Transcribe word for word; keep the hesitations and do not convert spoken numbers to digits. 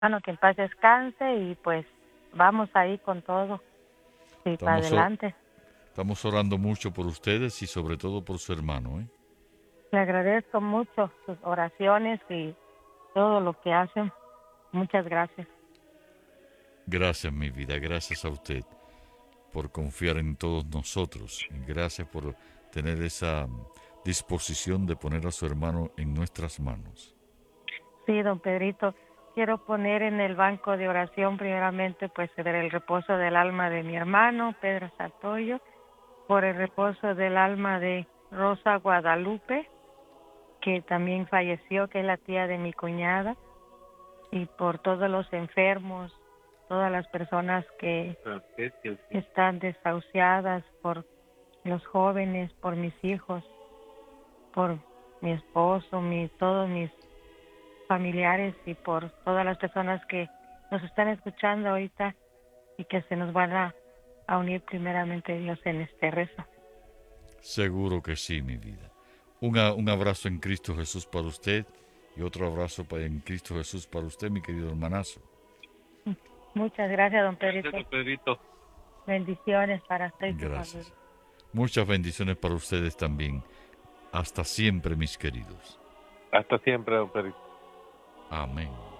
Bueno, que en paz descanse y pues vamos ahí con todo y para Estamos, or- adelante. estamos orando mucho por ustedes y sobre todo por su hermano, ¿eh? Le agradezco mucho sus oraciones y todo lo que hacen. Muchas gracias. Gracias, mi vida, gracias a usted por confiar en todos nosotros y gracias por tener esa disposición de poner a su hermano en nuestras manos. Sí, don Pedrito, quiero poner en el banco de oración primeramente pues por el reposo del alma de mi hermano Pedro Satoyo, por el reposo del alma de Rosa Guadalupe, que también falleció, que es la tía de mi cuñada, y por todos los enfermos, todas las personas que están desahuciadas, por los jóvenes, por mis hijos, por mi esposo, mi, todos mis familiares y por todas las personas que nos están escuchando ahorita y que se nos van a, a unir primeramente Dios en este rezo. Seguro que sí, mi vida. Un, a- un abrazo en Cristo Jesús para usted y otro abrazo pa- en Cristo Jesús para usted, mi querido hermanazo. Muchas gracias, don Pedrito. Gracias, Pedrito. Bendiciones para usted y su familia. Gracias. Muchas bendiciones para ustedes también. Hasta siempre, mis queridos. Hasta siempre, don Pedrito. Amén.